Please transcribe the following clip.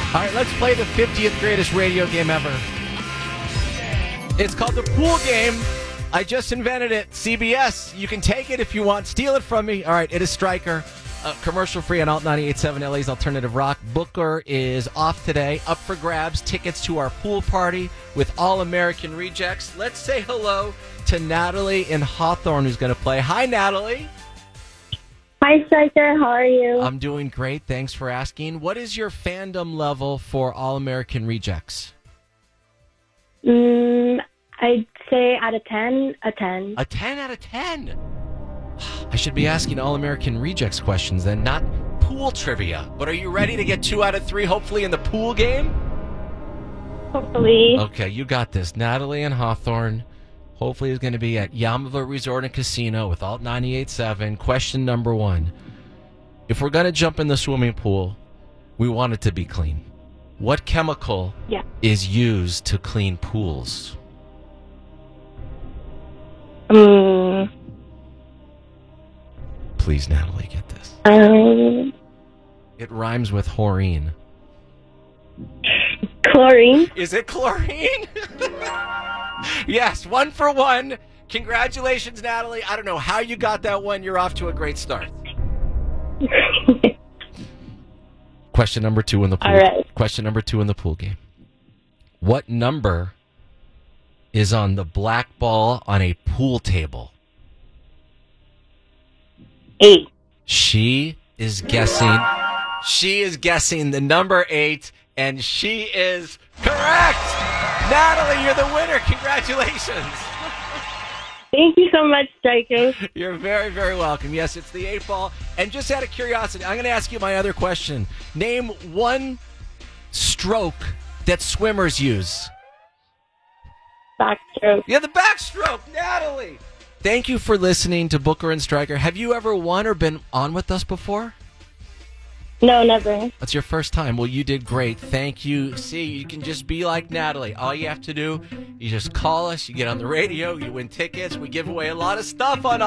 All right, let's play the 50th greatest radio game ever. It's called the Pool Game. I just invented it. CBS, you can take it if you want. Steal it from me. All right, it is Stryker. Commercial free on Alt 98.7 LA's Alternative Rock. Booker is off today. Up for grabs. Tickets to our pool party with All American Rejects. Let's say hello to Natalie in Hawthorne, who's going to play. Hi, Natalie. Hi, Stryker. How are you? I'm doing great. Thanks for asking. What is your fandom level for All American Rejects? I'd say out of 10, a 10. A 10 out of 10. I should be asking All American Rejects questions then, not pool trivia. But are you ready to get 2 out of 3, hopefully, in the pool game? Hopefully. Okay, you got this. Natalie and Hawthorne, hopefully, is going to be at Yamava Resort and Casino with Alt 98.7. Question number 1. If we're going to jump in the swimming pool, we want it to be clean. What chemical is used to clean pools? Please, Natalie, get this. It rhymes with Horine. Chlorine. Is it chlorine? Yes, 1 for 1. Congratulations, Natalie. I don't know how you got that one. You're off to a great start. Question number 2 in the pool. All right. Question number 2 in the pool game. What number is on the black ball on a pool table? 8. She is guessing the number 8, and she is correct. Natalie, you're the winner. Congratulations. Thank you so much, Stryker. You're very, very welcome. Yes, it's the 8 ball. And just out of curiosity, I'm going to ask you my other question. Name one stroke that swimmers use. Backstroke. Yeah, the backstroke. Natalie. Thank you for listening to Booker and Stryker. Have you ever won or been on with us before? No, never. That's your first time. Well, you did great. Thank you. See, you can just be like Natalie. All you have to do, you just call us, you get on the radio, you win tickets. We give away a lot of stuff on